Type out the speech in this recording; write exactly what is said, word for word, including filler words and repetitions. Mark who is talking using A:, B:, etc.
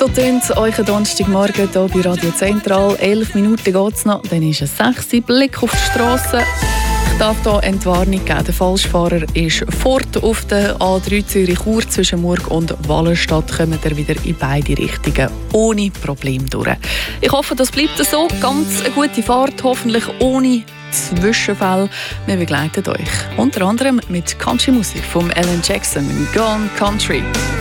A: So tönt es euch Donnerstagmorgen hier bei Radio Zentral. Elf Minuten geht es noch, dann ist es sechs. Blick auf die Strasse. Ich darf hier Entwarnung geben. Der Falschfahrer ist fort auf der A drei Zürich-Chur. Zwischen Murg und Wallenstadt kommen ihr wieder in beide Richtungen ohne Probleme durch. Ich hoffe, das bleibt so. Ganz eine gute Fahrt, hoffentlich ohne Zwischenfälle. Wir begleiten euch unter anderem mit Country-Musik von Alan Jackson, Gone Country.